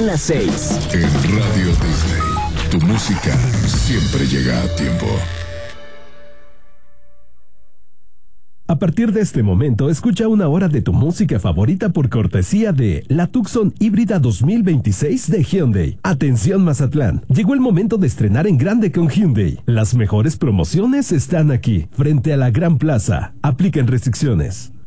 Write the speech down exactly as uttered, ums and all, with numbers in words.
las seis. En Radio Disney, tu música siempre llega a tiempo. A partir de este momento, escucha una hora de tu música favorita por cortesía de la Tucson Híbrida dos mil veintiséis de Hyundai. Atención Mazatlán, llegó el momento de estrenar en grande con Hyundai. Las mejores promociones están aquí, frente a la Gran Plaza. Aplican restricciones.